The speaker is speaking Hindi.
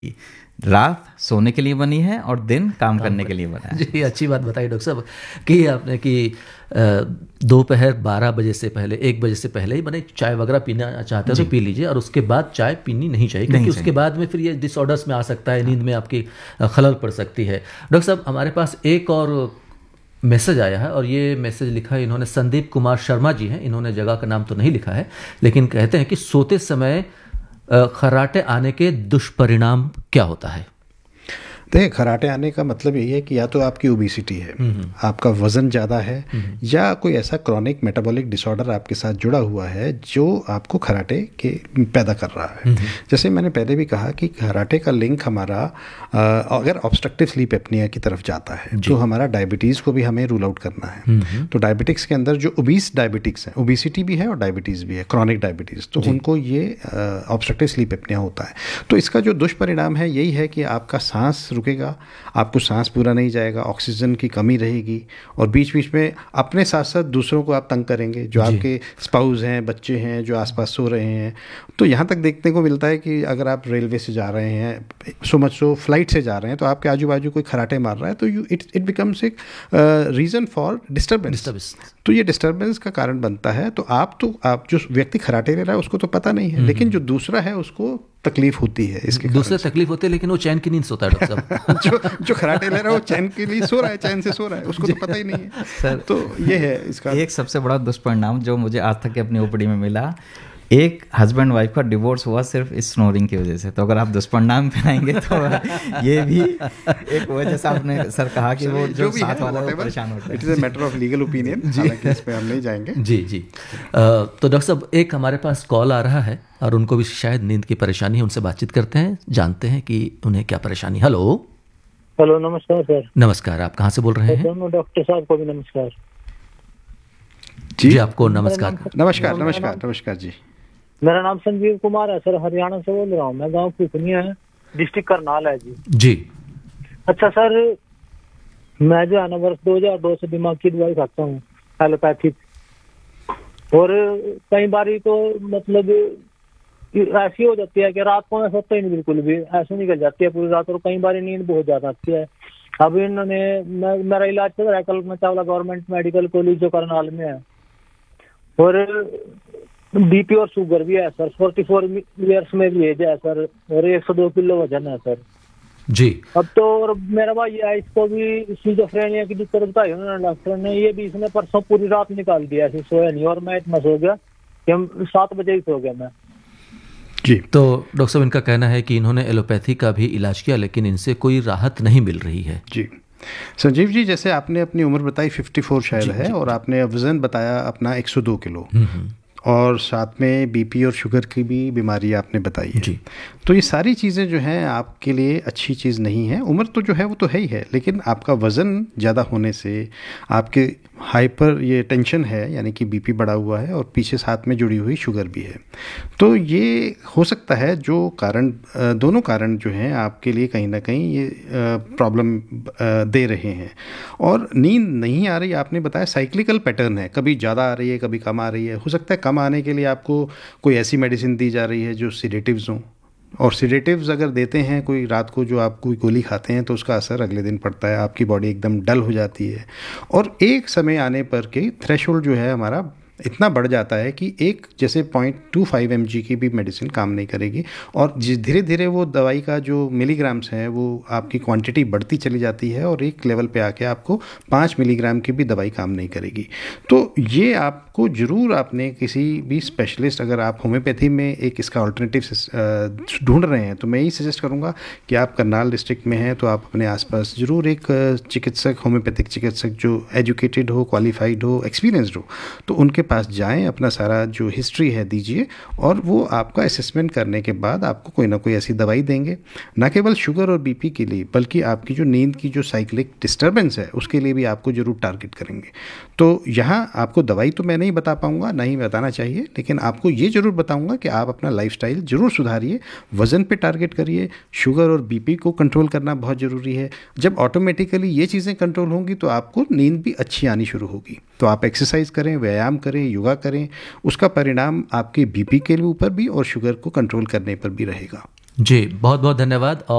रात सोने के लिए बनी है और दिन काम करने के लिए बना है। जी, अच्छी बात बताई डॉक्टर साहब कि आपने कि दोपहर 12 बजे से पहले, 1 बजे से पहले ही बने चाय वगैरह पीना चाहते हो तो पी लीजिए, और उसके बाद चाय पीनी नहीं चाहिए, क्योंकि उसके बाद में फिर ये डिसऑर्डर्स में आ सकता है, नींद में आपकी खलल पड़ सकती है। डॉक्टर साहब, हमारे पास एक और मैसेज आया है, और ये मैसेज लिखा है इन्होंने, संदीप कुमार शर्मा जी हैं, इन्होंने जगह का नाम तो नहीं लिखा है, लेकिन कहते हैं कि सोते समय खर्राटे आने के दुष्परिणाम क्या होता है? देखिए, खर्राटे आने का मतलब यही है कि या तो आपकी ओबेसिटी है, आपका वज़न ज़्यादा है, या कोई ऐसा क्रॉनिक मेटाबॉलिक डिसऑर्डर आपके साथ जुड़ा हुआ है जो आपको खर्राटे के पैदा कर रहा है। जैसे मैंने पहले भी कहा कि खर्राटे का लिंक हमारा अगर ऑब्स्ट्रक्टिव स्लीप एपनिया की तरफ जाता है तो हमारा डायबिटीज़ को भी हमें रूल आउट करना है। तो डायबिटिक्स के अंदर जो ओबीस डायबिटिक्स हैं, ओबेसिटी भी है और डायबिटीज़ भी है, क्रॉनिक डायबिटीज़, तो उनको ये ऑब्स्ट्रक्टिव स्लीप एपनिया होता है। तो इसका जो दुष्परिणाम है यही है कि आपका सांस रुकेगा, आपको सांस पूरा नहीं जाएगा, ऑक्सीजन की कमी रहेगी, और बीच बीच में अपने साथ साथ दूसरों को आप तंग करेंगे, जो आपके स्पाउस हैं, बच्चे हैं जो आसपास सो रहे हैं। तो यहाँ तक देखने को मिलता है कि अगर आप रेलवे से जा रहे हैं, सो मच सो फ्लाइट से जा रहे हैं, तो आपके आजू बाजू कोई खर्राटे मार रहा है, तो इट बिकम्स एक रीज़न फॉर डिस्टर्बेंस। तो ये डिस्टर्बेंस का कारण बनता है। तो आप जो व्यक्ति खर्राटे ले रहा है उसको तो पता नहीं है, लेकिन जो दूसरा है उसको तकलीफ होती है। इसके दूसरे तकलीफ होती है, लेकिन वो चैन की नींद सोता है डॉक्टर साहब। जो खर्राटे ले रहा है वो चैन के लिए सो रहा है, चैन से सो रहा है, उसको तो पता ही नहीं है सर। तो ये है इसका एक सबसे बड़ा दुष्परिणाम जो मुझे आज तक अपनी ओपीडी में मिला, एक हस्बैंड वाइफ का डिवोर्स हुआ सिर्फ इस स्नोरिंग की वजह से। तो अगर आप दुष्परिणाम फैलाएंगे तो ये भी एक वजह से आपने सर कहा कि वो जो साथ वाला वो परेशान होता है। It is a matter of legal opinion, हालांकि इस पे हम नहीं जाएंगे। जी। तो डॉक्टर साहब, एक हमारे पास कॉल आ रहा है और उनको भी शायद नींद की परेशानी है, उनसे बातचीत करते हैं, जानते हैं कि उन्हें क्या परेशानी। हेलो। नमस्कार सर। नमस्कार, आप कहाँ से बोल रहे हैं? डॉक्टर साहब को भी नमस्कार। जी, आपको नमस्कार। नमस्कार जी। मेरा नाम संजीव कुमार है सर, हरियाणा से बोल रहा हूँ मैं। गांव कुकनिया है, डिस्ट्रिक्ट करनाल है जी। अच्छा सर, मैं जो है ना वर्ष 2002 से दिमाग की दवाई खाता हूँ, एलोपैथिक, और कई बारी तो मतलब ऐसी हो जाती है कि रात को मैं सोता ही नहीं, बिल्कुल भी ऐसे निकल जाती है पूरी रात, और कई बारी नींद बहुत ज्यादा आती है। अब इन्होंने मेरा इलाज चल रहा है Kalpana Chawla government medical college जो करनाल में है, और बीपी और शुगर भी है सर, 44 ईयर्स में भी एज है सर, और 102 किलो वजन है सर जी। अब तो और मेरा भाई है, इसको भी सिजोफ्रेनिया की दिक्कत बताई उन्होंने डॉक्टर ने। ये भी इसने परसों पूरी रात निकाल दिया, ऐसे सोया नहीं, और मैं इतना सो गया कि हम 7 बजे ही सो गया मैं जी। तो डॉक्टर साहब, इनका कहना है कि इन्होंने एलोपैथी का भी इलाज किया, लेकिन इनसे कोई राहत नहीं मिल रही है। जी संजीव जी, जैसे आपने अपनी उम्र बताई 54 शायद है, और आपने वज़न बताया अपना 102 किलो, और साथ में बीपी और शुगर की भी बीमारी आपने बताई है। तो ये सारी चीज़ें जो हैं आपके लिए अच्छी चीज़ नहीं है। उम्र तो जो है वो तो है ही है, लेकिन आपका वज़न ज़्यादा होने से आपके हाइपर ये टेंशन है, यानी कि बीपी बढ़ा हुआ है, और पीछे साथ में जुड़ी हुई शुगर भी है। तो ये हो सकता है जो कारण, दोनों कारण जो हैं आपके लिए कहीं ना कहीं ये प्रॉब्लम दे रहे हैं। और नींद नहीं आ रही, आपने बताया साइक्लिकल पैटर्न है, कभी ज़्यादा आ रही है कभी कम आ रही है। हो सकता है कम आने के लिए आपको कोई ऐसी मेडिसिन दी जा रही है जो सिडेटिव्स हों, और सिडेटिव्स अगर देते हैं कोई रात को, जो आप कोई गोली खाते हैं, तो उसका असर अगले दिन पड़ता है, आपकी बॉडी एकदम डल हो जाती है, और एक समय आने पर के थ्रेशोल्ड जो है हमारा इतना बढ़ जाता है कि एक जैसे 0.25 mg की भी मेडिसिन काम नहीं करेगी, और धीरे धीरे वो दवाई का जो मिलीग्राम्स हैं वो आपकी क्वांटिटी बढ़ती चली जाती है, और एक लेवल पे आके आपको 5 मिलीग्राम की भी दवाई काम नहीं करेगी। तो ये आपको ज़रूर आपने किसी भी स्पेशलिस्ट, अगर आप होम्योपैथी में एक इसका ऑल्टरनेटिव ढूंढ रहे हैं, तो मैं यही सजेस्ट करूँगा कि आप करनाल डिस्ट्रिक्ट में हैं तो आप अपने आसपास ज़रूर एक चिकित्सक, होम्योपैथिक चिकित्सक जो एजुकेटेड हो, क्वालिफाइड हो, एक्सपीरियंसड हो, तो उनके पास जाएं, अपना सारा जो हिस्ट्री है दीजिए, और वो आपका असेसमेंट करने के बाद आपको कोई ना कोई ऐसी दवाई देंगे, ना केवल शुगर और बीपी के लिए, बल्कि आपकी जो नींद की जो साइक्लिक डिस्टर्बेंस है उसके लिए भी आपको ज़रूर टारगेट करेंगे। तो यहाँ आपको दवाई तो मैं नहीं बता पाऊँगा, नहीं बताना चाहिए, लेकिन आपको ये ज़रूर बताऊँगा कि आप अपना लाइफस्टाइल ज़रूर सुधारिए, वज़न पे टारगेट करिए, शुगर और बीपी को कंट्रोल करना बहुत ज़रूरी है। जब ऑटोमेटिकली ये चीज़ें कंट्रोल होंगी तो आपको नींद भी अच्छी आनी शुरू होगी। तो आप एक्सरसाइज करें, व्यायाम करें, योगा करें, उसका परिणाम आपके बीपी के ऊपर भी और शुगर को कंट्रोल करने पर भी रहेगा। जी, बहुत बहुत धन्यवाद।